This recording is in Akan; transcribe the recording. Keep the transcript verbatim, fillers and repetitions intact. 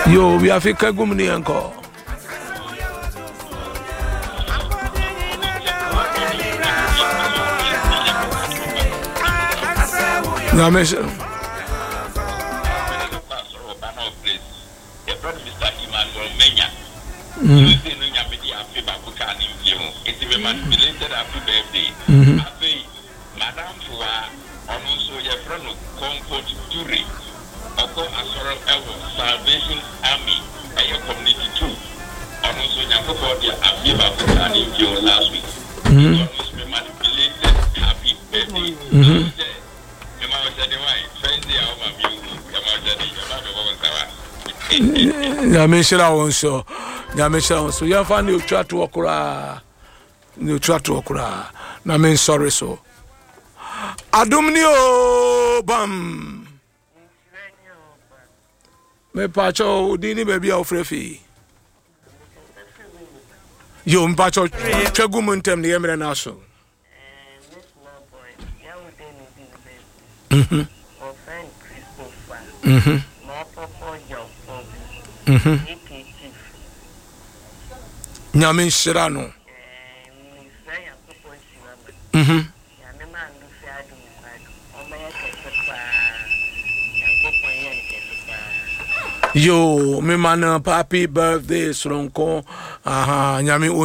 Yo, we have a kagumni anko. No, Mister Mm-hmm. Madam Fua, also your friend of Comfort Turi, Oko Asoro Evo, Salvation Army, and your community too. And also Yakobo, the Abiba Bukani last week. Almost be manipulated, happy birthday. Mm-hmm. Nyamishira wonso Nyamishira wonso ya fa ni otwa to okura ni otwa to okura na men sorry so adumni o bam me pacho dini baby ofrefi yo mpacho twagum ntem ne yemre na so mhm mhm Mhm. Nyamin Shirano. Mhm. Yo, me man, happy birthday, Sronko. Aha, Nyami.